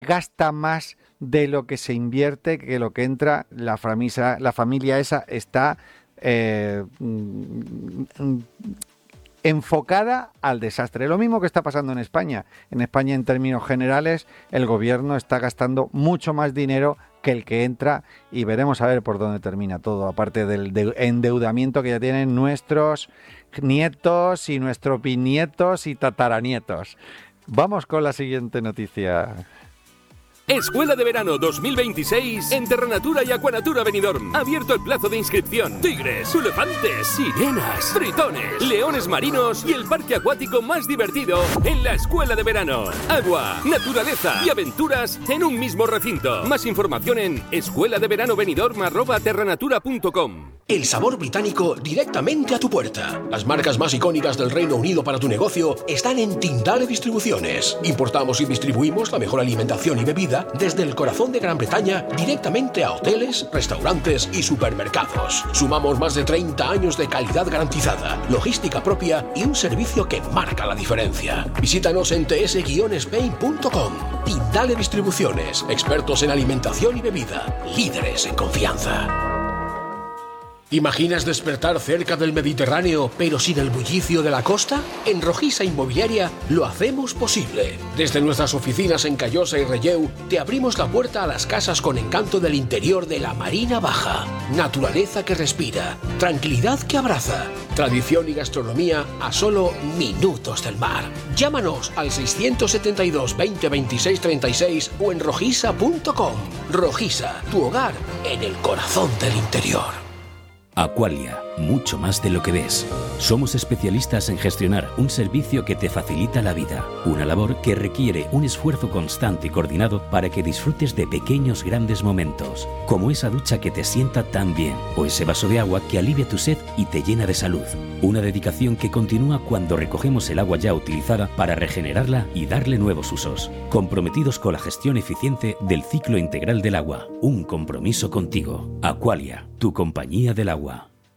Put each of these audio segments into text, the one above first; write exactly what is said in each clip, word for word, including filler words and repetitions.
gasta más de lo que se invierte, que lo que entra, la familia, la familia esa está eh, enfocada al desastre. Lo mismo que está pasando en España. En España, en términos generales, el gobierno está gastando mucho más dinero que el que entra, y veremos a ver por dónde termina todo, aparte del de endeudamiento que ya tienen nuestros nietos y nuestros bisnietos y tataranietos. Vamos con la siguiente noticia. Escuela de Verano dos mil veintiséis en Terranatura y Aquanatura Benidorm. Abierto el plazo de inscripción. Tigres, elefantes, sirenas, tritones, leones marinos y el parque acuático más divertido en la Escuela de Verano. Agua, naturaleza y aventuras en un mismo recinto. Más información en escuela de verano benidorm arroba terranatura punto com. El sabor británico directamente a tu puerta. Las marcas más icónicas del Reino Unido para tu negocio están en Tindale Distribuciones. Importamos y distribuimos la mejor alimentación y bebida desde el corazón de Gran Bretaña directamente a hoteles, restaurantes y supermercados. Sumamos más de treinta años de calidad garantizada, logística propia y un servicio que marca la diferencia. Visítanos en t s guion spain punto com. Tindale Distribuciones, expertos en alimentación y bebida, líderes en confianza. ¿Imaginas despertar cerca del Mediterráneo, pero sin el bullicio de la costa? En Rojisa Inmobiliaria lo hacemos posible. Desde nuestras oficinas en Callosa y Relleu, te abrimos la puerta a las casas con encanto del interior de la Marina Baja. Naturaleza que respira, tranquilidad que abraza, tradición y gastronomía a solo minutos del mar. Llámanos al seiscientos setenta y dos, veinte, veintiséis, treinta y seis o en rojisa punto com. Rojisa, tu hogar en el corazón del interior. Aqualia, mucho más de lo que ves. Somos especialistas en gestionar un servicio que te facilita la vida, una labor que requiere un esfuerzo constante y coordinado para que disfrutes de pequeños grandes momentos, como esa ducha que te sienta tan bien, o ese vaso de agua que alivia tu sed y te llena de salud. Una dedicación que continúa cuando recogemos el agua ya utilizada para regenerarla y darle nuevos usos, comprometidos con la gestión eficiente del ciclo integral del agua. Un compromiso contigo. Aqualia, tu compañía del agua.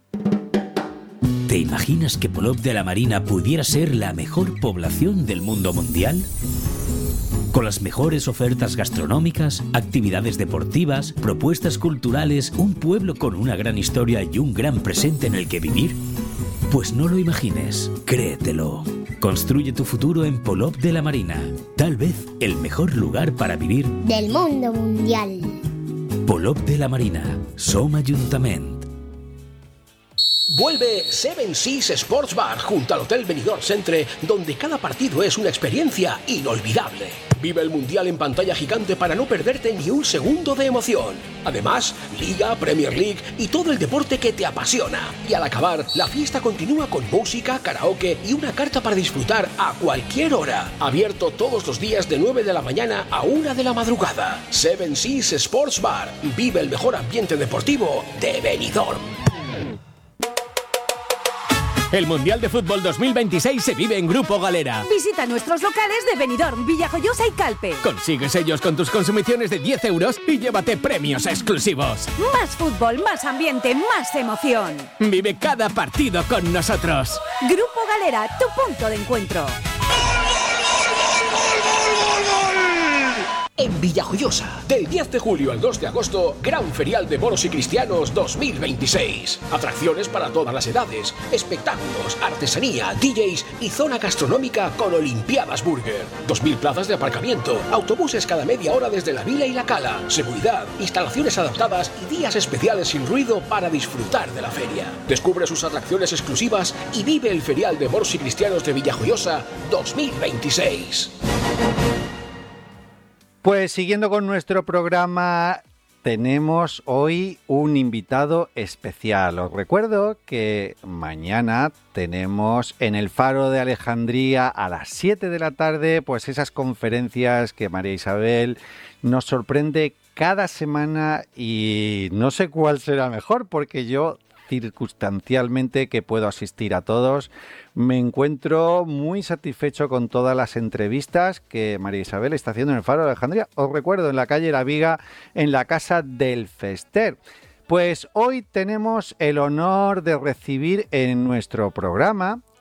¿Te imaginas que Polop de la Marina pudiera ser la mejor población del mundo mundial? Con las mejores ofertas gastronómicas, actividades deportivas, propuestas culturales, un pueblo con una gran historia y un gran presente en el que vivir. Pues no lo imagines, créetelo. Construye tu futuro en Polop de la Marina. Tal vez el mejor lugar para vivir del mundo mundial. Polop de la Marina, Som Ayuntament. Vuelve Seven Seas Sports Bar junto al Hotel Benidorm Centre, donde cada partido es una experiencia inolvidable. Vive el Mundial en pantalla gigante para no perderte ni un segundo de emoción. Además, Liga, Premier League y todo el deporte que te apasiona. Y al acabar, la fiesta continúa con música, karaoke y una carta para disfrutar a cualquier hora. Abierto todos los días de nueve de la mañana a una de la madrugada. Seven Seas Sports Bar. Vive el mejor ambiente deportivo de Benidorm. El Mundial de Fútbol dos mil veintiséis se vive en Grupo Galera. Visita nuestros locales de Benidorm, Villajoyosa y Calpe. Consigue sellos con tus consumiciones de diez euros y llévate premios exclusivos. Más fútbol, más ambiente, más emoción. Vive cada partido con nosotros. Grupo Galera, tu punto de encuentro. En Villajoyosa, del diez de julio al dos de agosto, Gran Ferial de Moros y Cristianos dos mil veintiséis. Atracciones para todas las edades, espectáculos, artesanía, D Js y zona gastronómica con Olimpiadas Burger. dos mil plazas de aparcamiento, autobuses cada media hora desde la Vila y la Cala, seguridad, instalaciones adaptadas y días especiales sin ruido para disfrutar de la feria. Descubre sus atracciones exclusivas y vive el Ferial de Moros y Cristianos de Villajoyosa dos mil veintiséis. Pues siguiendo con nuestro programa, tenemos hoy un invitado especial. Os recuerdo que mañana tenemos en el Faro de Alejandría a las siete de la tarde, pues esas conferencias que María Isabel nos sorprende cada semana y no sé cuál será mejor porque yo circunstancialmente que puedo asistir a todos. Me encuentro muy satisfecho con todas las entrevistas que María Isabel está haciendo en el Faro de Alejandría. Os recuerdo, en la calle La Viga, en la Casa del Fester. Pues hoy tenemos el honor de recibir en nuestro programa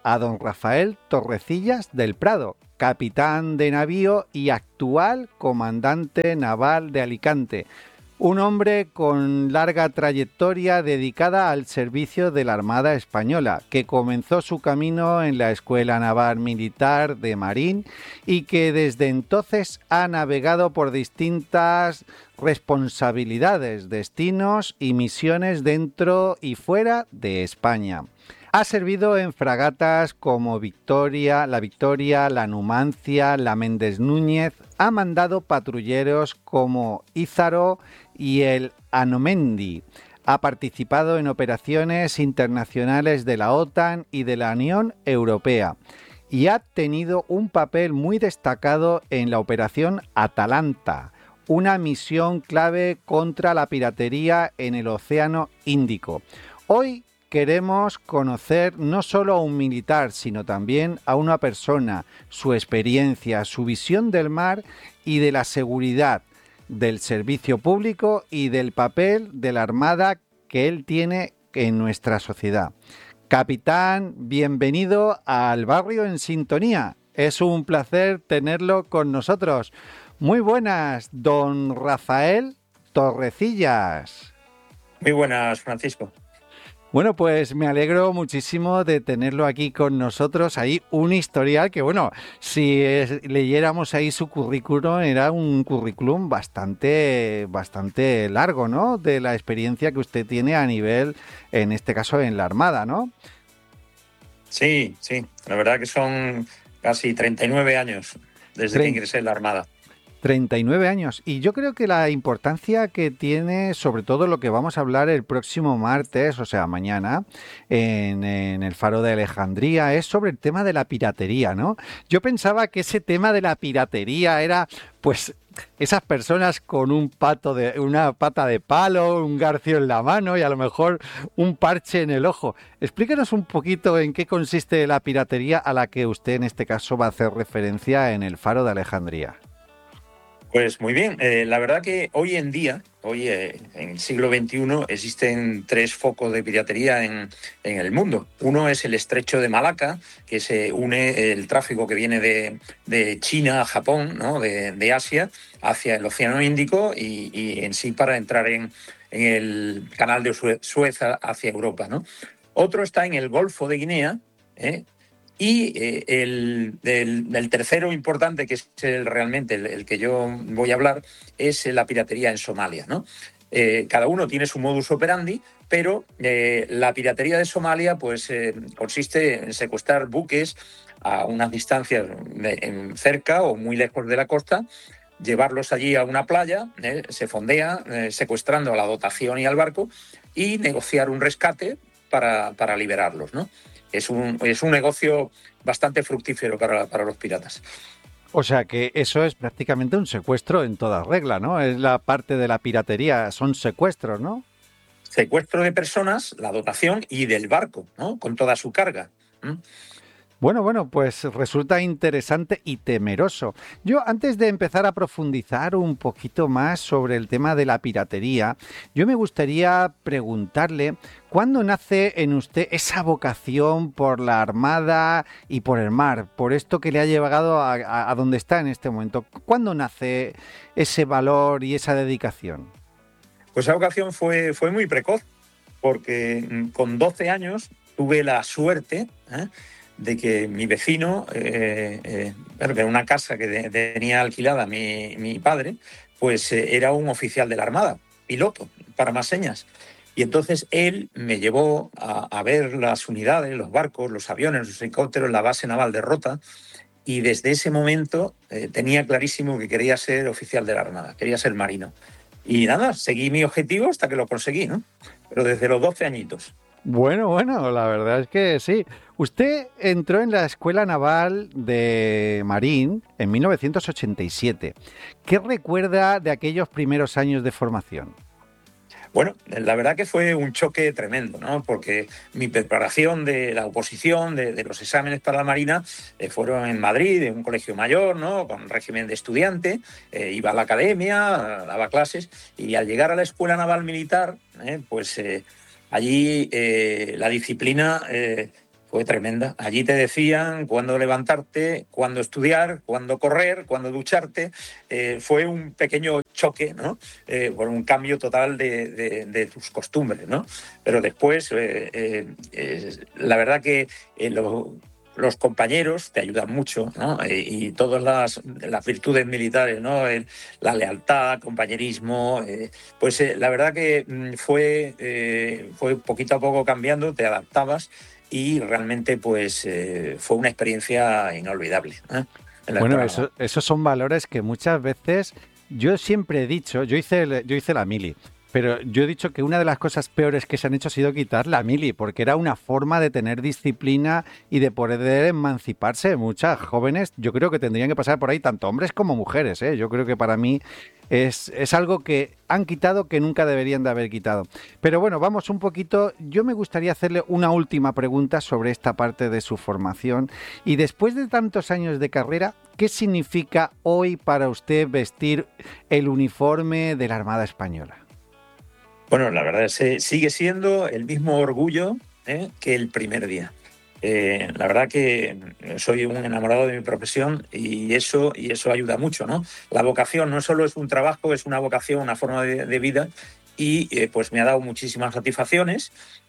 a don Rafael Torrecillas del Prado, capitán de navío y actual comandante naval de Alicante. Un hombre con larga trayectoria dedicada al servicio de la Armada Española, que comenzó su camino en la Escuela Naval Militar de Marín y que desde entonces ha navegado por distintas responsabilidades, destinos y misiones dentro y fuera de España. Ha servido en fragatas como Victoria, la Victoria, la Numancia, la Méndez Núñez. Ha mandado patrulleros como Ízaro y el Anomendi. Ha participado en operaciones internacionales de la OTAN y de la Unión Europea. Y ha tenido un papel muy destacado en la Operación Atalanta, una misión clave contra la piratería en el Océano Índico. Hoy queremos conocer no solo a un militar, sino también a una persona, su experiencia, su visión del mar y de la seguridad, del servicio público y del papel de la Armada que él tiene en nuestra sociedad. Capitán, bienvenido al Barrio en Sintonía. Es un placer tenerlo con nosotros. Muy buenas, don Rafael Torrecillas. Muy buenas, Francisco. Bueno, pues me alegro muchísimo de tenerlo aquí con nosotros. Hay un historial que, bueno, si es, leyéramos ahí su currículum, era un currículum bastante, bastante largo, ¿no? De la experiencia que usted tiene a nivel, en este caso, en la Armada, ¿no? Sí, sí. La verdad que son casi treinta y nueve años desde que ingresé en la Armada. treinta y nueve años. Y yo creo que la importancia que tiene, sobre todo lo que vamos a hablar el próximo martes, o sea, mañana, en, en el Faro de Alejandría, es sobre el tema de la piratería, ¿no? Yo pensaba que ese tema de la piratería era, pues, esas personas con un pato de, una pata de palo, un garfio en la mano y a lo mejor un parche en el ojo. Explíquenos un poquito en qué consiste la piratería a la que usted en este caso va a hacer referencia en el Faro de Alejandría. Pues muy bien, eh, la verdad que hoy en día, hoy eh, en el siglo veintiuno, existen tres focos de piratería en, en el mundo. Uno es el Estrecho de Malaca, que se une el tráfico que viene de, de China a Japón, ¿no? de, de Asia, hacia el Océano Índico y, y en sí para entrar en, en el canal de Suez hacia Europa, ¿no? Otro está en el Golfo de Guinea, ¿eh? Y eh, el, el, el tercero importante, que es el, realmente el, el que yo voy a hablar, es la piratería en Somalia, ¿no? Eh, cada uno tiene su modus operandi, pero eh, la piratería de Somalia pues, eh, consiste en secuestrar buques a unas distancias de, en cerca o muy lejos de la costa, llevarlos allí a una playa, eh, se fondea, eh, secuestrando a la dotación y al barco, y negociar un rescate para, para liberarlos, ¿no? Es un, es un negocio bastante fructífero para, para los piratas. O sea que eso es prácticamente un secuestro en toda regla, ¿no? Es la parte de la piratería, son secuestros, ¿no? Secuestro de personas, la dotación y del barco, ¿no? Con toda su carga. ¿Mm? Bueno, bueno, pues resulta interesante y temeroso. Yo, antes de empezar a profundizar un poquito más sobre el tema de la piratería, yo me gustaría preguntarle, ¿cuándo nace en usted esa vocación por la Armada y por el mar, por esto que le ha llevado a, a, a donde está en este momento? ¿Cuándo nace ese valor y esa dedicación? Pues esa vocación fue, fue muy precoz, porque con doce años tuve la suerte, ¿eh? de que mi vecino, eh, eh, en una casa que de, tenía alquilada mi, mi padre, pues eh, era un oficial de la Armada, piloto, para más señas. Y entonces él me llevó a, a ver las unidades, los barcos, los aviones, los helicópteros, la base naval de Rota, y desde ese momento eh, tenía clarísimo que quería ser oficial de la Armada, quería ser marino. Y nada, seguí mi objetivo hasta que lo conseguí, ¿no? Pero desde los doce añitos. Bueno, bueno, la verdad es que sí. Usted entró en la Escuela Naval de Marín en mil novecientos ochenta y siete. ¿Qué recuerda de aquellos primeros años de formación? Bueno, la verdad que fue un choque tremendo, ¿no? Porque mi preparación de la oposición, de, de los exámenes para la Marina, eh, fueron en Madrid, en un colegio mayor, ¿no? Con régimen de estudiante, eh, iba a la academia, daba clases, y al llegar a la Escuela Naval Militar, eh, pues... Eh, Allí eh, la disciplina eh, fue tremenda. Allí te decían cuándo levantarte, cuándo estudiar, cuándo correr, cuándo ducharte. Eh, fue un pequeño choque, ¿no? Eh, por un cambio total de, de, de tus costumbres, ¿no? Pero después, eh, eh, eh, la verdad que eh, lo, los compañeros te ayudan mucho, ¿no? Eh, y todas las, las virtudes militares, ¿no? El, la lealtad, compañerismo, eh, pues eh, la verdad que mm, fue, eh, fue poquito a poco cambiando, te adaptabas y realmente pues eh, fue una experiencia inolvidable, ¿eh? Bueno, eso, esos son valores que muchas veces yo siempre he dicho, yo hice, el, yo hice la mili, pero yo he dicho que una de las cosas peores que se han hecho ha sido quitar la mili, porque era una forma de tener disciplina y de poder emanciparse. Muchas jóvenes, yo creo que tendrían que pasar por ahí, tanto hombres como mujeres, ¿eh? Yo creo que para mí es, es algo que han quitado que nunca deberían de haber quitado. Pero bueno, vamos un poquito, yo me gustaría hacerle una última pregunta sobre esta parte de su formación. Y después de tantos años de carrera, ¿qué significa hoy para usted vestir el uniforme de la Armada Española? Bueno, la verdad es que sigue siendo el mismo orgullo, ¿eh? que el primer día. Eh, la verdad que soy un enamorado de mi profesión y eso, y eso ayuda mucho, ¿no? La vocación no solo es un trabajo, es una vocación, una forma de, de vida y eh, pues me ha dado muchísimas satisfacciones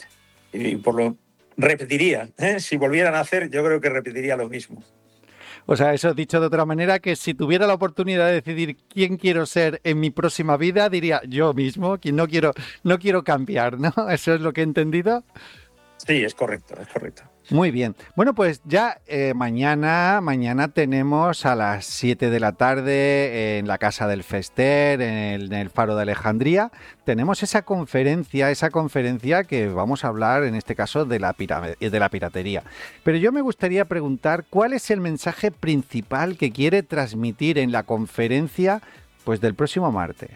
y por lo repetiría, ¿eh? Si volvieran a hacer, yo creo que repetiría lo mismo. O sea, eso dicho de otra manera, que si tuviera la oportunidad de decidir quién quiero ser en mi próxima vida, diría yo mismo, que no quiero, no quiero cambiar, ¿no? ¿Eso es lo que he entendido? Sí, es correcto, es correcto. Muy bien. Bueno, pues ya eh, mañana, mañana tenemos a las siete de la tarde en la Casa del Fester, en el, en el Faro de Alejandría, tenemos esa conferencia, esa conferencia que vamos a hablar en este caso de la, pira- de la piratería. Pero yo me gustaría preguntar cuál es el mensaje principal que quiere transmitir en la conferencia pues del próximo martes.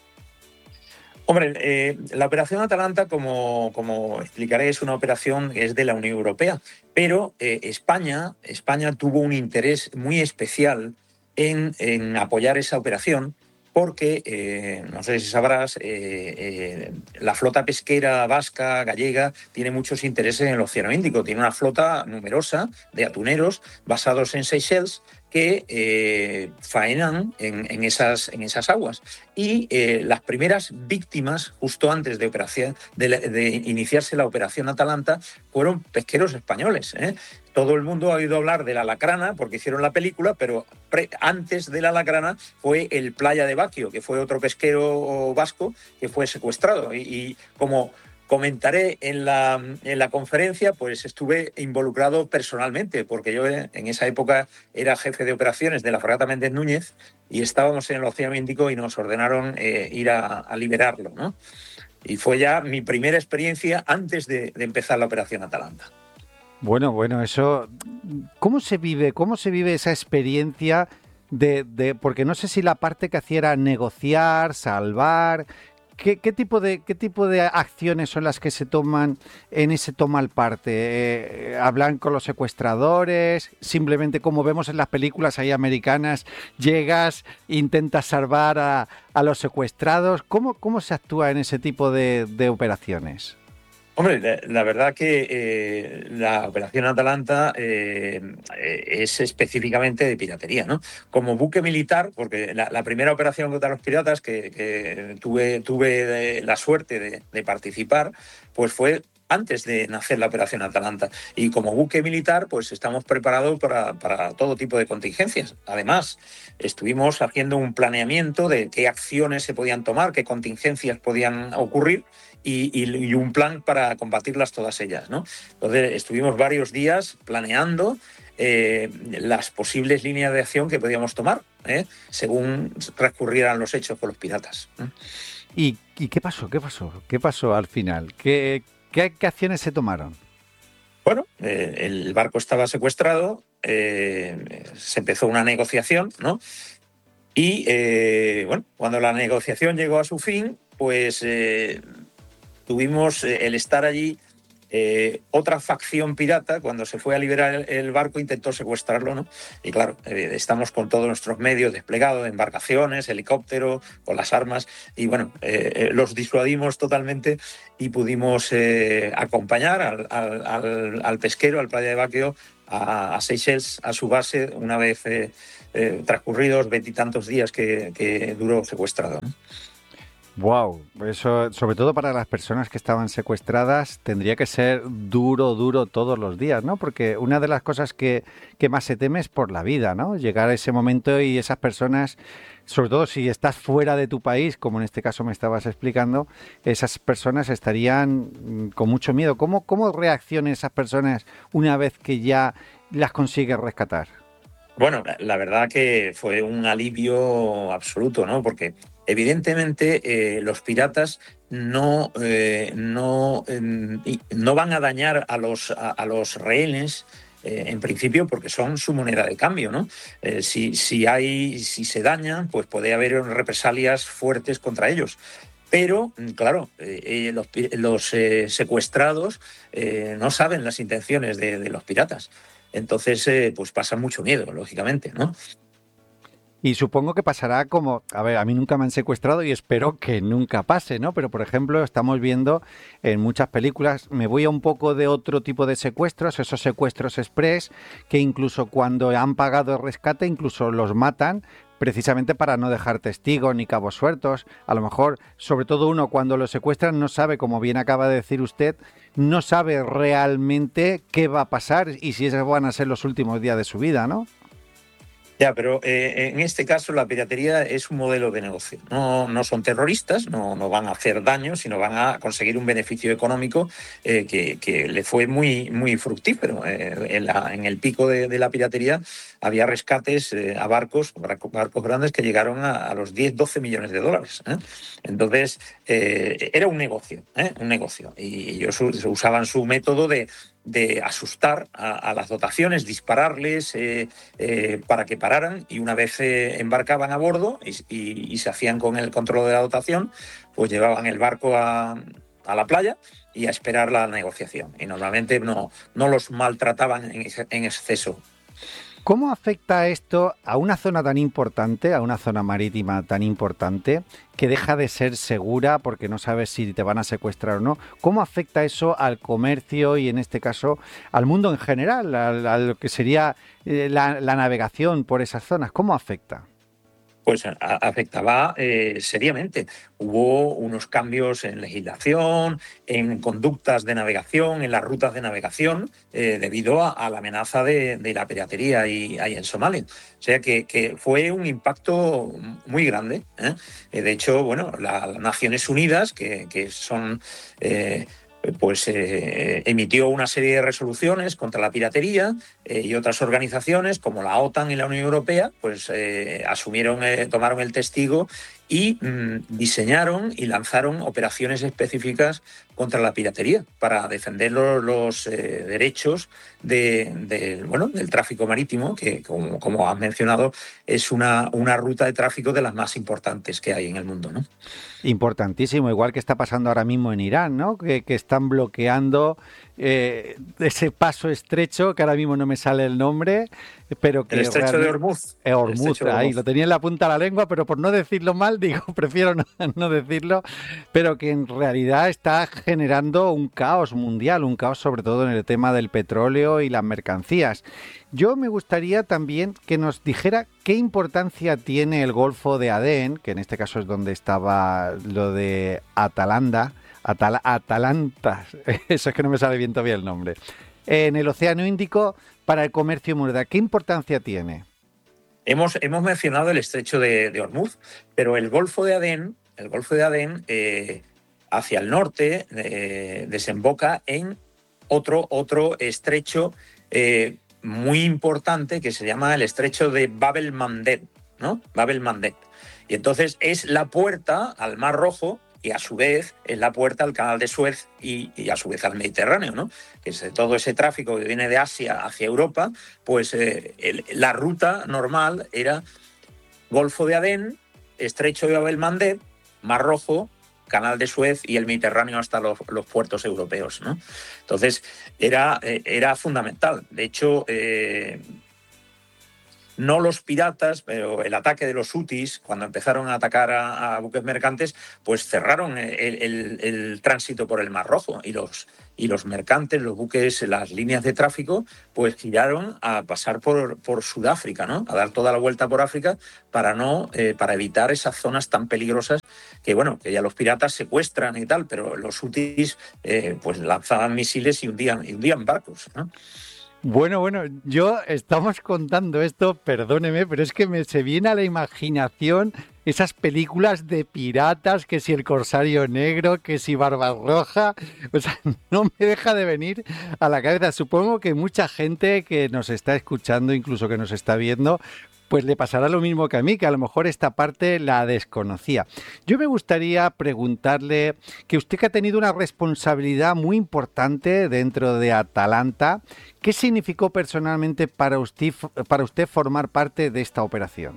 Hombre, eh, la operación Atalanta, como, como explicaré, es una operación que es de la Unión Europea, pero eh, España, España tuvo un interés muy especial en, en apoyar esa operación porque, eh, no sé si sabrás, eh, eh, la flota pesquera vasca, gallega, tiene muchos intereses en el Océano Índico. Tiene una flota numerosa de atuneros basados en Seychelles que eh, faenan en, en, esas, en esas aguas. Y eh, las primeras víctimas, justo antes de, operación, de, de iniciarse la operación Atalanta, fueron pesqueros españoles, ¿eh? Todo el mundo ha oído hablar de la Lacrana porque hicieron la película, pero pre, antes de la Lacrana fue el Playa de Baquio, que fue otro pesquero vasco que fue secuestrado. Y, y como comentaré en la, en la conferencia, pues estuve involucrado personalmente, porque yo en esa época era jefe de operaciones de la fragata Méndez Núñez y estábamos en el Océano Índico y nos ordenaron eh, ir a, a liberarlo, ¿no? Y fue ya mi primera experiencia antes de, de empezar la operación Atalanta. Bueno, bueno, eso, ¿cómo se vive? ¿Cómo se vive esa experiencia de, de porque no sé si la parte que hacía era negociar, salvar? ¿Qué, qué, tipo de, ¿Qué tipo de acciones son las que se toman en ese tomar parte? Eh, ¿Hablan con los secuestradores? Simplemente, como vemos en las películas ahí americanas, llegas, intentas salvar a, a los secuestrados. ¿Cómo, cómo se actúa en ese tipo de, de operaciones? Hombre, la, la verdad que eh, la operación Atalanta eh, es específicamente de piratería, ¿no? Como buque militar, porque la, la primera operación contra los piratas que, que tuve, tuve la suerte de, de participar, pues fue antes de nacer la operación Atalanta. Y como buque militar, pues estamos preparados para, para todo tipo de contingencias. Además, estuvimos haciendo un planeamiento de qué acciones se podían tomar, qué contingencias podían ocurrir, Y, y, y un plan para combatirlas todas ellas, ¿no? Entonces estuvimos varios días planeando eh, las posibles líneas de acción que podíamos tomar, ¿eh? según transcurrieran los hechos con los piratas. ¿eh? ¿Y, ¿Y qué pasó? ¿Qué pasó? ¿Qué pasó al final? ¿Qué, qué, qué acciones se tomaron? Bueno, eh, el barco estaba secuestrado, eh, se empezó una negociación, ¿no? Y eh, bueno, cuando la negociación llegó a su fin, pues eh, tuvimos el estar allí eh, otra facción pirata, cuando se fue a liberar el, el barco, intentó secuestrarlo, ¿no? Y claro, eh, estamos con todos nuestros medios desplegados, embarcaciones, helicópteros, con las armas, y bueno, eh, eh, los disuadimos totalmente y pudimos eh, acompañar al, al, al, al pesquero, al Playa de Baqueo, a, a Seychelles, a su base, una vez eh, eh, transcurridos veintitantos días que, que duró secuestrado, ¿no? Wow, eso, sobre todo para las personas que estaban secuestradas, tendría que ser duro, duro todos los días, ¿no? Porque una de las cosas que, que más se teme es por la vida, ¿no? Llegar a ese momento y esas personas, sobre todo si estás fuera de tu país, como en este caso me estabas explicando, esas personas estarían con mucho miedo. ¿Cómo, cómo reaccionan esas personas una vez que ya las consigues rescatar? Bueno, la verdad que fue un alivio absoluto, ¿no? Porque evidentemente eh, los piratas no, eh, no, eh, no van a dañar a los, a, a los rehenes, eh, en principio, porque son su moneda de cambio, ¿no? Eh, si, si, hay, si se dañan, pues puede haber represalias fuertes contra ellos. Pero, claro, eh, los, los eh, secuestrados eh, no saben las intenciones de, de los piratas. Entonces, eh, pues pasa mucho miedo, lógicamente, ¿no? Y supongo que pasará como, a ver, a mí nunca me han secuestrado y espero que nunca pase, ¿no? Pero, por ejemplo, estamos viendo en muchas películas, me voy a un poco de otro tipo de secuestros, esos secuestros express, que incluso cuando han pagado el rescate, incluso los matan, precisamente para no dejar testigos ni cabos sueltos. A lo mejor, sobre todo uno, cuando lo secuestran, no sabe, como bien acaba de decir usted, no sabe realmente qué va a pasar y si esos van a ser los últimos días de su vida, ¿no? Ya, pero eh, en este caso la piratería es un modelo de negocio. No, no son terroristas, no, no van a hacer daño, sino van a conseguir un beneficio económico eh, que, que le fue muy, muy fructífero. Eh, en, la, en el pico de, de la piratería había rescates eh, a barcos, barcos grandes que llegaron a, a los diez, doce millones de dólares. ¿eh? Entonces, eh, era un negocio, ¿eh? un negocio. Y ellos usaban su método de de asustar a, a las dotaciones, dispararles eh, eh, para que pararan, y una vez eh, embarcaban a bordo y, y, y se hacían con el control de la dotación, pues llevaban el barco a, a la playa y a esperar la negociación. Y normalmente no, no los maltrataban en, en exceso. ¿Cómo afecta esto a una zona tan importante, a una zona marítima tan importante, que deja de ser segura porque no sabes si te van a secuestrar o no? ¿Cómo afecta eso al comercio y, en este caso, al mundo en general, a, a lo que sería eh, la, la navegación por esas zonas? ¿Cómo afecta? Pues a, afectaba eh, seriamente. Hubo unos cambios en legislación, en conductas de navegación, en las rutas de navegación, eh, debido a, a la amenaza de, de la piratería ahí, ahí en Somalia. O sea que, que fue un impacto muy grande, ¿eh? De hecho, bueno, la, las Naciones Unidas, que, que son... Eh, pues eh, emitió una serie de resoluciones contra la piratería, eh, y otras organizaciones como la OTAN y la Unión Europea pues eh, asumieron, eh, tomaron el testigo y mmm, diseñaron y lanzaron operaciones específicas contra la piratería para defender los, los eh, derechos de, de, bueno, del tráfico marítimo, que como, como has mencionado es una, una ruta de tráfico de las más importantes que hay en el mundo, ¿no? Importantísimo, igual que está pasando ahora mismo en Irán, ¿no? Que, que están bloqueando eh, ese paso estrecho, que ahora mismo no me sale el nombre, pero que... El estrecho de Hormuz. Eh, Hormuz, ahí, Hormuz. Lo tenía en la punta de la lengua, pero por no decirlo mal, digo, prefiero no, no decirlo, pero que en realidad está generando un caos mundial, un caos sobre todo en el tema del petróleo y las mercancías. Yo me gustaría también que nos dijera qué importancia tiene el Golfo de Adén, que en este caso es donde estaba lo de Atalanta, Atal- Atalanta, eso es que no me sale bien todavía el nombre, en el Océano Índico para el comercio mundial. ¿Qué importancia tiene? Hemos, hemos mencionado el estrecho de, de Hormuz, pero el Golfo de Adén, el Golfo de Adén eh, hacia el norte eh, desemboca en otro, otro estrecho eh, muy importante que se llama el estrecho de Bab el-Mandeb, ¿no? Bab el-Mandeb. Y entonces es la puerta al Mar Rojo y a su vez es la puerta al Canal de Suez y, y a su vez al Mediterráneo, ¿no? Que es todo ese tráfico que viene de Asia hacia Europa, pues eh, el, la ruta normal era Golfo de Adén, estrecho de Bab el-Mandeb, Mar Rojo, Canal de Suez y el Mediterráneo hasta los, los puertos europeos, ¿no? Entonces, era, eh, era fundamental. De hecho, eh, no los piratas, pero el ataque de los hutis, cuando empezaron a atacar a, a buques mercantes, pues cerraron el, el, el tránsito por el Mar Rojo y los, y los mercantes, los buques, las líneas de tráfico, pues giraron a pasar por, por Sudáfrica, ¿no? A dar toda la vuelta por África para, no, eh, para evitar esas zonas tan peligrosas que, bueno, que ya los piratas secuestran y tal, pero los hutis eh, pues lanzaban misiles y hundían, y hundían barcos, ¿no? Bueno, bueno, yo estamos contando esto, perdóneme, pero es que me se viene a la imaginación esas películas de piratas, que si el Corsario Negro, que si Barbarroja, o sea, no me deja de venir a la cabeza. Supongo que mucha gente que nos está escuchando, incluso que nos está viendo, pues le pasará lo mismo que a mí, que a lo mejor esta parte la desconocía. Yo me gustaría preguntarle que usted, que ha tenido una responsabilidad muy importante dentro de Atalanta, ¿qué significó personalmente para usted, para usted formar parte de esta operación?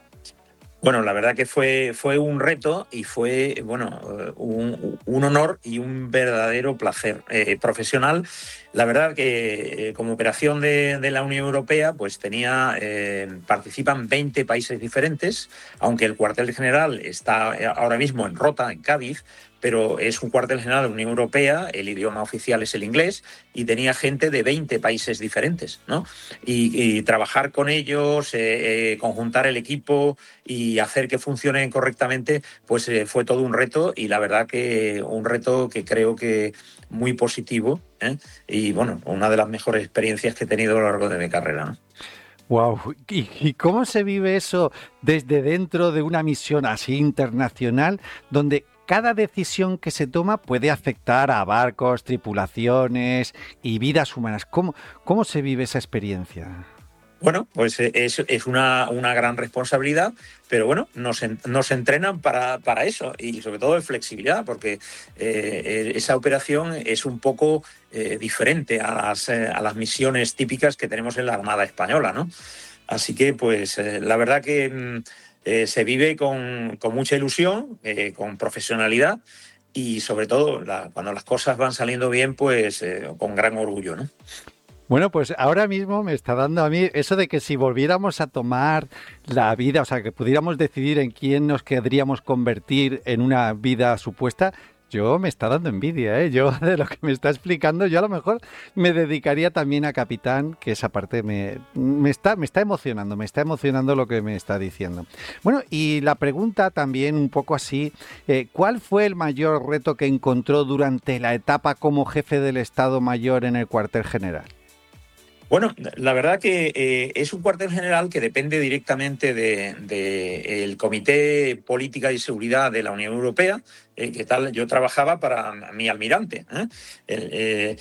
Bueno, la verdad que fue, fue un reto y fue, bueno, un, un honor y un verdadero placer eh, profesional. La verdad que eh, como operación de, de la Unión Europea, pues tenía, eh, participan veinte países diferentes, aunque el cuartel general está ahora mismo en Rota, en Cádiz, pero es un cuartel general de la Unión Europea, el idioma oficial es el inglés, y tenía gente de veinte países diferentes, ¿no? Y, y trabajar con ellos, eh, eh, conjuntar el equipo y hacer que funcionen correctamente, pues eh, fue todo un reto, y la verdad que un reto que creo que muy positivo, ¿eh? Y bueno, una de las mejores experiencias que he tenido a lo largo de mi carrera, ¿no? Wow. ¿Y, ¿Y cómo se vive eso desde dentro de una misión así internacional, donde cada decisión que se toma puede afectar a barcos, tripulaciones y vidas humanas? ¿Cómo, cómo se vive esa experiencia? Bueno, pues es, es una, una gran responsabilidad, pero bueno, nos, nos entrenan para, para eso, y sobre todo de flexibilidad, porque eh, esa operación es un poco eh, diferente a las, eh, a las misiones típicas que tenemos en la Armada Española, ¿no? Así que, pues, eh, la verdad que eh, se vive con, con mucha ilusión, eh, con profesionalidad, y sobre todo, la, cuando las cosas van saliendo bien, pues eh, con gran orgullo, ¿no? Bueno, pues ahora mismo me está dando a mí eso de que si volviéramos a tomar la vida, o sea, que pudiéramos decidir en quién nos querríamos convertir en una vida supuesta, yo me está dando envidia, ¿eh? Yo, de lo que me está explicando, yo a lo mejor me dedicaría también a Capitán, que esa parte me, me, está, me está emocionando, me está emocionando lo que me está diciendo. Bueno, y la pregunta también un poco así, eh, ¿cuál fue el mayor reto que encontró durante la etapa como jefe del Estado Mayor en el cuartel general? Bueno, la verdad que eh, es un cuartel general que depende directamente del de, de Comité Política y Seguridad de la Unión Europea, eh, que tal, yo trabajaba para mi almirante, ¿eh? El, eh,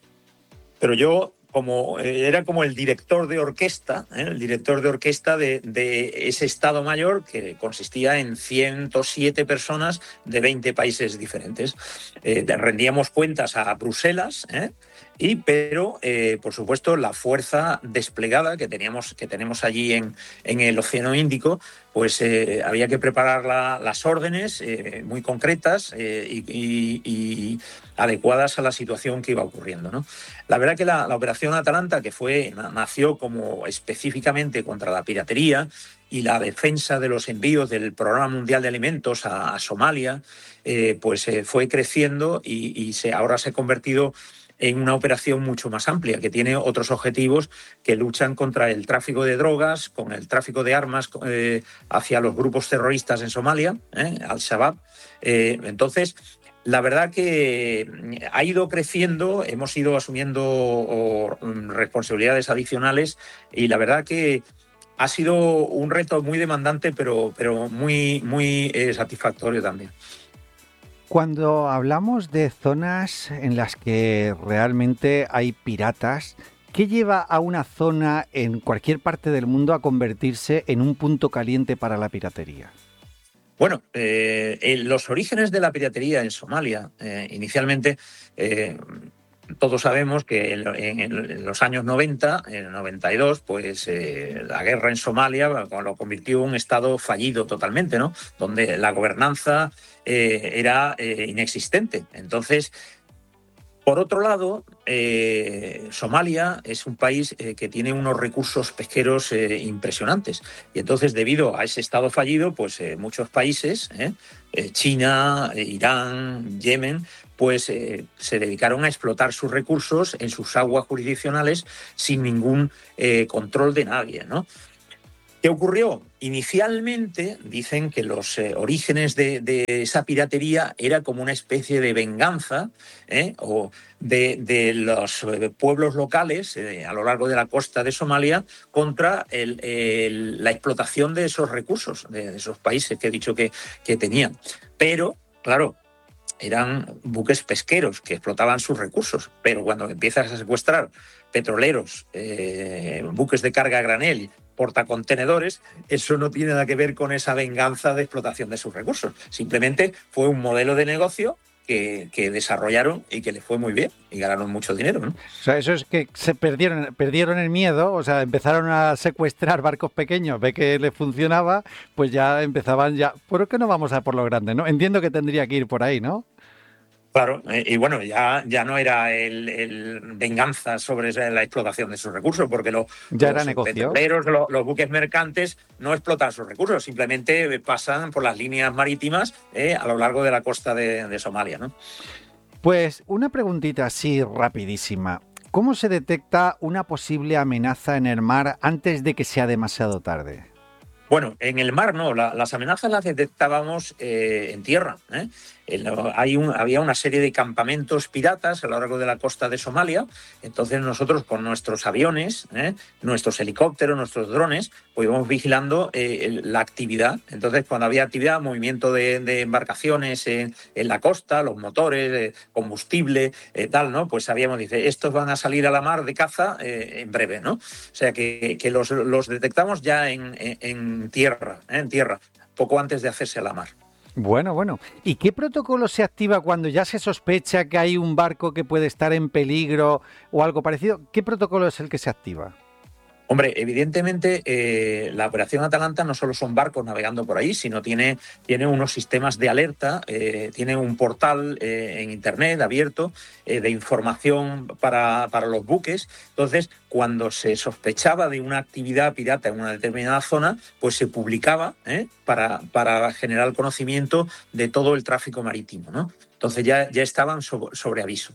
pero yo como era como el director de orquesta, ¿eh? el director de orquesta de, de ese Estado Mayor, que consistía en ciento siete personas de veinte países diferentes. Eh, rendíamos cuentas a Bruselas, ¿eh? Y, pero, eh, por supuesto, la fuerza desplegada que teníamos, que tenemos allí en, en el Océano Índico, pues eh, había que preparar la, las órdenes eh, muy concretas eh, y, y, y adecuadas a la situación que iba ocurriendo, ¿no? La verdad que la, la operación Atalanta, que fue, nació como específicamente contra la piratería y la defensa de los envíos del Programa Mundial de Alimentos a, a Somalia, eh, pues eh, fue creciendo y, y se, ahora se ha convertido en una operación mucho más amplia, que tiene otros objetivos que luchan contra el tráfico de drogas, con el tráfico de armas eh, hacia los grupos terroristas en Somalia, ¿eh? Al-Shabaab. Eh, entonces, la verdad que ha ido creciendo, hemos ido asumiendo o, responsabilidades adicionales, y la verdad que ha sido un reto muy demandante, pero, pero muy, muy eh, satisfactorio también. Cuando hablamos de zonas en las que realmente hay piratas, ¿qué lleva a una zona en cualquier parte del mundo a convertirse en un punto caliente para la piratería? Bueno, eh, en los orígenes de la piratería en Somalia, eh, inicialmente, eh, todos sabemos que en, en, en los años noventa, en el noventa y dos, pues eh, la guerra en Somalia lo convirtió en un estado fallido totalmente, ¿no? Donde la gobernanza eh, era eh, inexistente. Entonces, por otro lado, eh, Somalia es un país eh, que tiene unos recursos pesqueros eh, impresionantes. Y entonces, debido a ese estado fallido, pues eh, muchos países, eh, eh, China, eh, Irán, Yemen, pues eh, se dedicaron a explotar sus recursos en sus aguas jurisdiccionales sin ningún eh, control de nadie, ¿no? ¿Qué ocurrió? Inicialmente dicen que los eh, orígenes de, de esa piratería era como una especie de venganza ¿eh? o de, de los pueblos locales eh, a lo largo de la costa de Somalia contra el, el, la explotación de esos recursos, de, de esos países que he dicho que, que tenían. Pero, claro, eran buques pesqueros que explotaban sus recursos, pero cuando empiezas a secuestrar petroleros, eh, buques de carga a granel, portacontenedores, eso no tiene nada que ver con esa venganza de explotación de sus recursos. Simplemente fue un modelo de negocio que, que desarrollaron y que les fue muy bien y ganaron mucho dinero, ¿no? O sea, eso es que se perdieron, perdieron el miedo, o sea, empezaron a secuestrar barcos pequeños, ve que les funcionaba, pues ya empezaban ya, ¿por qué no vamos a por lo grande, no? Entiendo que tendría que ir por ahí, ¿no? Claro, y bueno, ya, ya no era el, el venganza sobre la explotación de sus recursos, porque lo, ya los era negocio. petroleros, los, los buques mercantes no explotan sus recursos, simplemente pasan por las líneas marítimas eh, a lo largo de la costa de, de Somalia, ¿no? Pues una preguntita así rapidísima. ¿Cómo se detecta una posible amenaza en el mar antes de que sea demasiado tarde? Bueno, en el mar no, la, las amenazas las detectábamos eh, en tierra. ¿eh? El, hay un, había una serie de campamentos piratas a lo largo de la costa de Somalia, entonces nosotros con nuestros aviones, ¿eh? nuestros helicópteros, nuestros drones, pues íbamos vigilando eh, la actividad. Entonces cuando había actividad, movimiento de, de embarcaciones en, en la costa, los motores, eh, combustible, eh, tal, ¿no? Pues sabíamos, dice, estos van a salir a la mar de caza eh, en breve, ¿no? O sea que, que los, los detectamos ya en, en, en tierra, ¿eh? en tierra, poco antes de hacerse a la mar. Bueno, bueno. ¿Y qué protocolo se activa cuando ya se sospecha que hay un barco que puede estar en peligro o algo parecido? ¿Qué protocolo es el que se activa? Hombre, evidentemente eh, la Operación Atalanta no solo son barcos navegando por ahí, sino tiene, tiene unos sistemas de alerta, eh, tiene un portal eh, en Internet abierto eh, de información para, para los buques. Entonces, cuando se sospechaba de una actividad pirata en una determinada zona, pues se publicaba ¿eh? para, para generar conocimiento de todo el tráfico marítimo, ¿no? Entonces ya, ya estaban sobre, sobre aviso.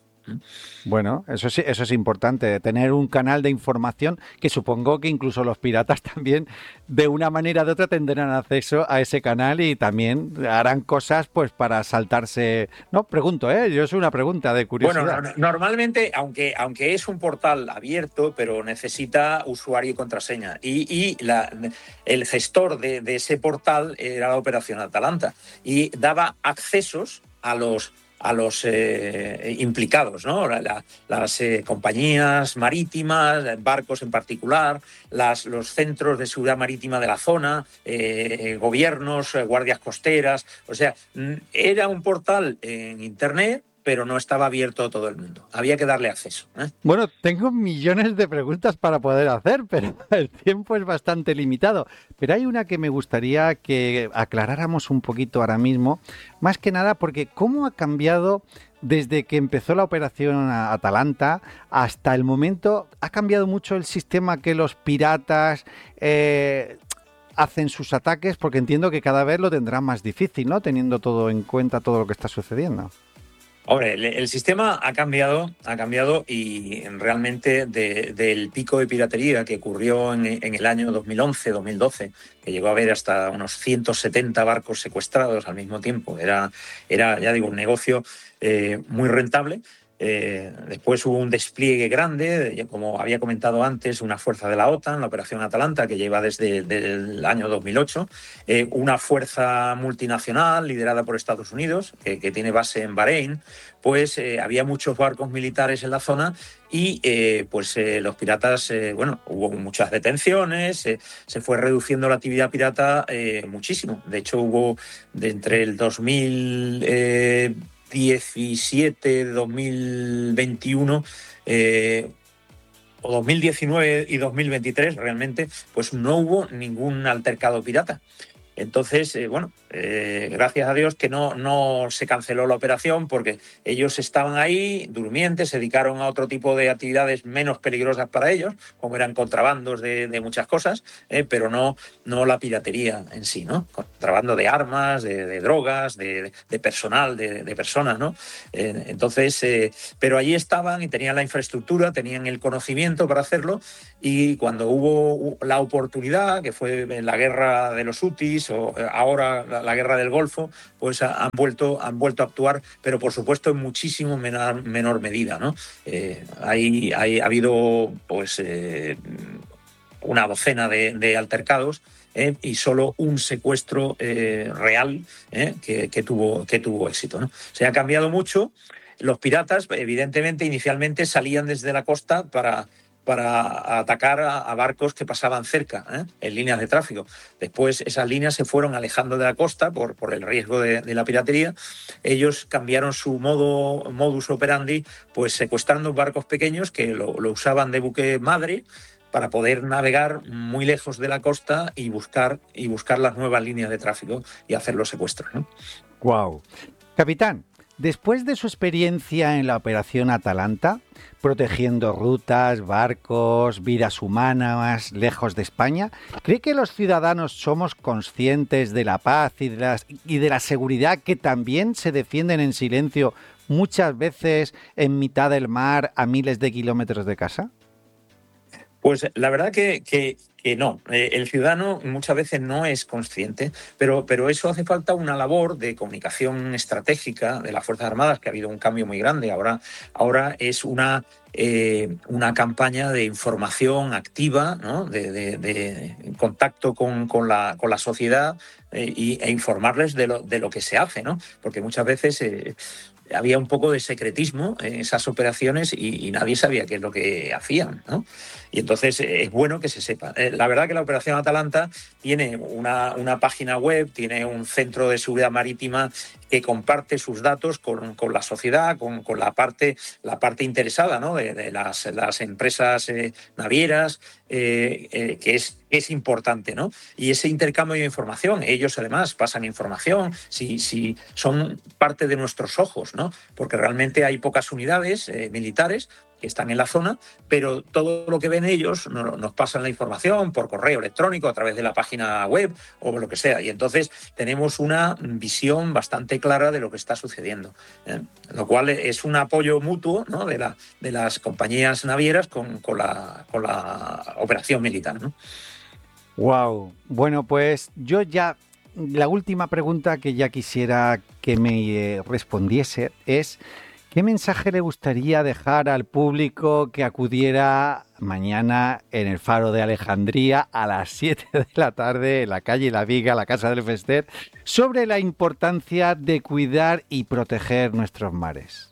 Bueno, eso sí, eso es importante, tener un canal de información que supongo que incluso los piratas también de una manera o de otra tendrán acceso a ese canal y también harán cosas pues para saltarse. No, pregunto, ¿eh? Yo es una pregunta de curiosidad. Bueno, no, normalmente, aunque, aunque es un portal abierto, pero necesita usuario y contraseña. Y, y la, el gestor de, de ese portal era la Operación Atalanta y daba accesos a los a los eh, implicados, ¿no? La, la, las eh, compañías marítimas, barcos en particular, las, los centros de seguridad marítima de la zona, eh, gobiernos, eh, guardias costeras. O sea, era un portal en Internet, pero no estaba abierto a todo el mundo. Había que darle acceso, ¿eh? Bueno, tengo millones de preguntas para poder hacer, pero el tiempo es bastante limitado. Pero hay una que me gustaría que aclaráramos un poquito ahora mismo, más que nada porque ¿cómo ha cambiado desde que empezó la operación Atalanta hasta el momento? ¿Ha cambiado mucho el sistema que los piratas eh, hacen sus ataques? Porque entiendo que cada vez lo tendrán más difícil, ¿no? Teniendo todo en cuenta, todo lo que está sucediendo. Hombre, el, el sistema ha cambiado, ha cambiado y realmente de, del pico de piratería que ocurrió en, en el año dos mil once, dos mil doce, que llegó a haber hasta unos ciento setenta barcos secuestrados al mismo tiempo, era, era ya digo, un negocio eh, muy rentable. Eh, después hubo un despliegue grande, como había comentado antes, una fuerza de la OTAN, la Operación Atalanta, que lleva desde, desde el año dos mil ocho, eh, una fuerza multinacional liderada por Estados Unidos, eh, que tiene base en Bahrein. Pues eh, había muchos barcos militares en la zona y eh, pues eh, los piratas, eh, bueno, hubo muchas detenciones, eh, se fue reduciendo la actividad pirata eh, muchísimo. De hecho, hubo de entre el dos mil diecisiete, dos mil veintiuno, eh, o dos mil diecinueve y dos mil veintitrés realmente, pues no hubo ningún altercado pirata. Entonces, eh, bueno, eh, gracias a Dios que no, no se canceló la operación, porque ellos estaban ahí durmientes, se dedicaron a otro tipo de actividades menos peligrosas para ellos, como eran contrabandos de, de muchas cosas, eh, pero no, no la piratería en sí, ¿no? Contrabando de armas, de, de drogas, de, de personal, de, de personas, ¿no? Eh, entonces, eh, pero allí estaban y tenían la infraestructura, tenían el conocimiento para hacerlo, y cuando hubo la oportunidad, que fue en la guerra de los hutis, o ahora la, la guerra del Golfo, pues han vuelto, han vuelto a actuar, pero por supuesto en muchísimo menor, menor medida, ¿no? Eh, hay, hay, ha habido pues eh, una docena de, de altercados, eh, y solo un secuestro eh, real eh, que, que, tuvo, que tuvo éxito, ¿no? Se ha cambiado mucho. Los piratas, evidentemente, inicialmente salían desde la costa para... para atacar a, a barcos que pasaban cerca, ¿eh? en líneas de tráfico. Después esas líneas se fueron alejando de la costa por, por el riesgo de, de la piratería. Ellos cambiaron su modo, modus operandi, pues secuestrando barcos pequeños que lo, lo usaban de buque madre para poder navegar muy lejos de la costa y buscar, y buscar las nuevas líneas de tráfico y hacer los secuestros, ¿no? Wow. Capitán, después de su experiencia en la Operación Atalanta, protegiendo rutas, barcos, vidas humanas lejos de España, ¿cree que los ciudadanos somos conscientes de la paz y de, las, y de la seguridad que también se defienden en silencio muchas veces en mitad del mar a miles de kilómetros de casa? Pues la verdad que, que, que no. Eh, el ciudadano muchas veces no es consciente, pero, pero eso hace falta una labor de comunicación estratégica de las Fuerzas Armadas, que ha habido un cambio muy grande. Ahora, ahora es una, eh, una campaña de información activa, ¿no? de, de, de contacto con, con, la, con la sociedad eh, y, e informarles de lo, de lo que se hace, ¿no? Porque muchas veces... Eh, había un poco de secretismo en esas operaciones y, y nadie sabía qué es lo que hacían, ¿no? Y entonces eh, es bueno que se sepa. Eh, la verdad que la Operación Atalanta tiene una, una página web, tiene un centro de seguridad marítima que comparte sus datos con, con la sociedad, con, con la parte, la parte interesada, ¿no? de, de las, las empresas eh, navieras, eh, eh, que es, es importante, ¿no? Y ese intercambio de información, ellos además pasan información, si, si son parte de nuestros ojos, ¿no? Porque realmente hay pocas unidades eh, militares que están en la zona, pero todo lo que ven ellos nos, nos pasan la información por correo electrónico, a través de la página web o lo que sea. Y entonces tenemos una visión bastante clara de lo que está sucediendo, ¿eh? Lo cual es un apoyo mutuo, ¿no? de, la, de las compañías navieras con, con, la, con la operación militar, ¿no? Wow. Bueno, pues yo ya... La última pregunta que ya quisiera que me eh, respondiese es... ¿Qué mensaje le gustaría dejar al público que acudiera mañana en el Faro de Alejandría a las siete de la tarde en la calle La Viga, la Casa del Fester, sobre la importancia de cuidar y proteger nuestros mares?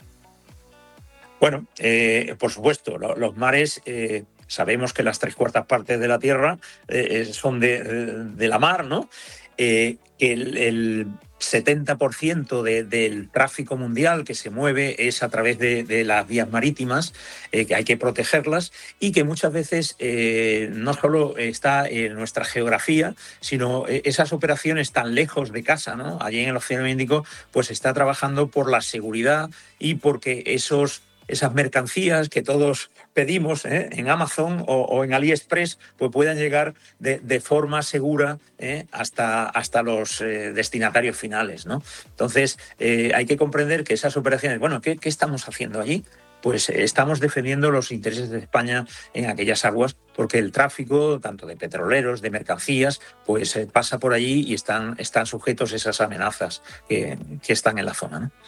Bueno, eh, por supuesto, lo, los mares... Eh, sabemos que las tres cuartas partes de la Tierra eh, son de, de la mar, ¿no? Eh, el... el setenta por ciento de, del tráfico mundial que se mueve es a través de, de las vías marítimas, eh, que hay que protegerlas y que muchas veces eh, no solo está en nuestra geografía, sino esas operaciones tan lejos de casa, ¿no? Allí en el Océano Índico, pues está trabajando por la seguridad y porque esos esas mercancías que todos pedimos ¿eh? en Amazon o, o en AliExpress, pues puedan llegar de, de forma segura ¿eh? hasta, hasta los eh, destinatarios finales, ¿no? Entonces, eh, hay que comprender que esas operaciones, bueno, ¿qué, qué estamos haciendo allí? Pues eh, estamos defendiendo los intereses de España en aquellas aguas, porque el tráfico, tanto de petroleros, de mercancías, pues eh, pasa por allí y están, están sujetos a esas amenazas que, que están en la zona, ¿no?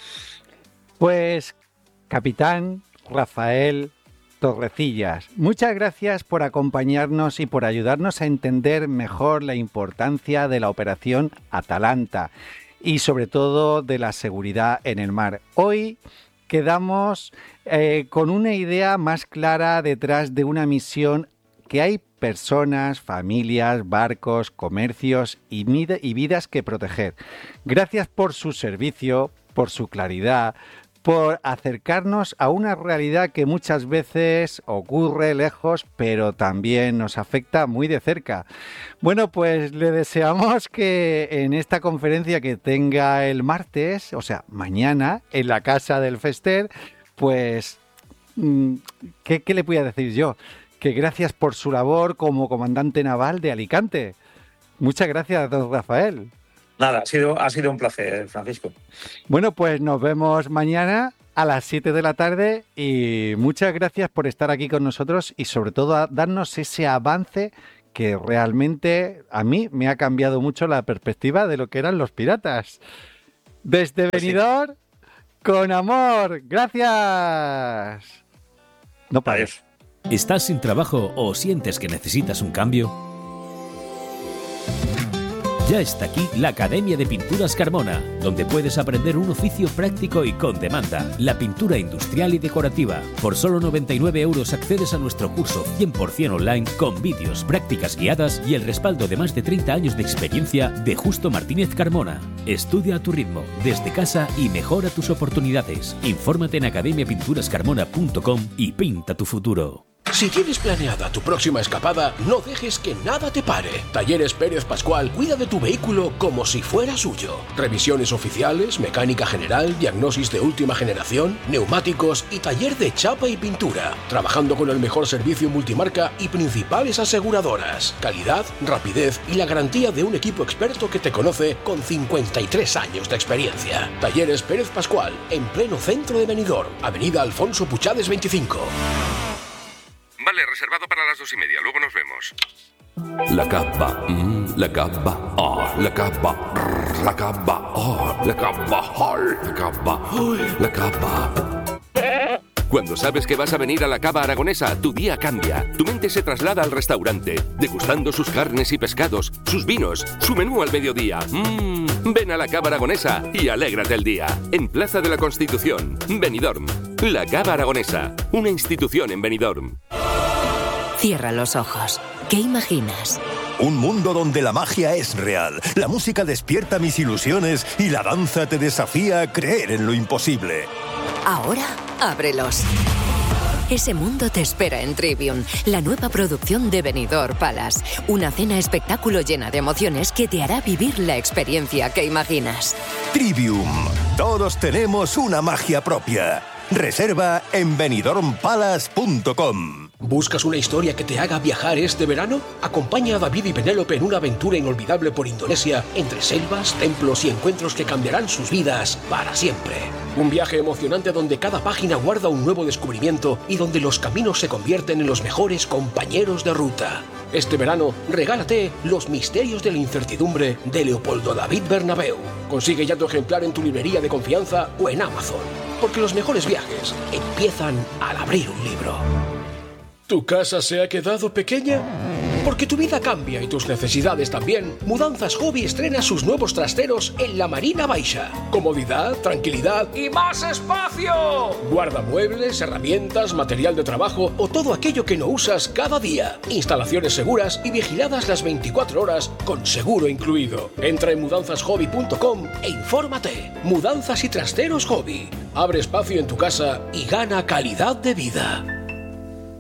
Pues... Capitán Rafael Torrecillas, muchas gracias por acompañarnos y por ayudarnos a entender mejor la importancia de la Operación Atalanta y sobre todo de la seguridad en el mar. Hoy quedamos eh, con una idea más clara detrás de una misión que hay personas, familias, barcos, comercios y, y vidas que proteger. Gracias por su servicio, por su claridad, por acercarnos a una realidad que muchas veces ocurre lejos, pero también nos afecta muy de cerca. Bueno, pues le deseamos que en esta conferencia que tenga el martes, o sea, mañana, en la Casa del Fester, pues, ¿qué, qué le voy a decir yo? Que gracias por su labor como comandante naval de Alicante. Muchas gracias, don Rafael. Nada, ha sido, ha sido un placer, Francisco. Bueno, pues nos vemos mañana a las siete de la tarde y muchas gracias por estar aquí con nosotros y sobre todo a darnos ese avance que realmente a mí me ha cambiado mucho la perspectiva de lo que eran los piratas. Desde Benidorm, con amor. Gracias. No pares. ¿Estás sin trabajo o sientes que necesitas un cambio? Ya está aquí la Academia de Pinturas Carmona, donde puedes aprender un oficio práctico y con demanda, la pintura industrial y decorativa. Por solo noventa y nueve euros accedes a nuestro curso cien por ciento online con vídeos, prácticas guiadas y el respaldo de más de treinta años de experiencia de Justo Martínez Carmona. Estudia a tu ritmo, desde casa y mejora tus oportunidades. Infórmate en academia pinturas carmona punto com y pinta tu futuro. Si tienes planeada tu próxima escapada, no dejes que nada te pare. Talleres Pérez Pascual cuida de tu vehículo como si fuera suyo. Revisiones oficiales, mecánica general, diagnosis de última generación, neumáticos y taller de chapa y pintura. Trabajando con el mejor servicio multimarca y principales aseguradoras. Calidad, rapidez y la garantía de un equipo experto que te conoce con cincuenta y tres años de experiencia. Talleres Pérez Pascual, en pleno centro de Benidorm, avenida Alfonso Puchades veinticinco. Vale, reservado para las dos y media. Luego nos vemos. La capa, mm, la capa, oh, la capa, rrr, la capa, oh, la capa, oh, la capa, oh, la capa. Cuando sabes que vas a venir a la Cava Aragonesa, tu día cambia. Tu mente se traslada al restaurante, degustando sus carnes y pescados, sus vinos, su menú al mediodía. Mmm, ven a la Cava Aragonesa y alégrate el día. En Plaza de la Constitución, Benidorm. La Cava Aragonesa, una institución en Benidorm. Cierra los ojos. ¿Qué imaginas? Un mundo donde la magia es real, la música despierta mis ilusiones y la danza te desafía a creer en lo imposible. Ahora, ábrelos. Ese mundo te espera en Trivium, la nueva producción de Benidorm Palace. Una cena espectáculo llena de emociones que te hará vivir la experiencia que imaginas. Trivium. Todos tenemos una magia propia. Reserva en benidorm palace punto com. ¿Buscas una historia que te haga viajar este verano? Acompaña a David y Penélope en una aventura inolvidable por Indonesia, entre selvas, templos y encuentros que cambiarán sus vidas para siempre. Un viaje emocionante donde cada página guarda un nuevo descubrimiento y donde los caminos se convierten en los mejores compañeros de ruta. Este verano, regálate Los misterios de la incertidumbre de Leopoldo David Bernabeu. Consigue ya tu ejemplar en tu librería de confianza o en Amazon. Porque los mejores viajes empiezan al abrir un libro. ¿Tu casa se ha quedado pequeña? Porque tu vida cambia y tus necesidades también. Mudanzas Hobby estrena sus nuevos trasteros en la Marina Baixa. Comodidad, tranquilidad y más espacio. Guarda muebles, herramientas, material de trabajo o todo aquello que no usas cada día. Instalaciones seguras y vigiladas las veinticuatro horas con seguro incluido. Entra en mudanzas hobby punto com e infórmate. Mudanzas y trasteros Hobby. Abre espacio en tu casa y gana calidad de vida.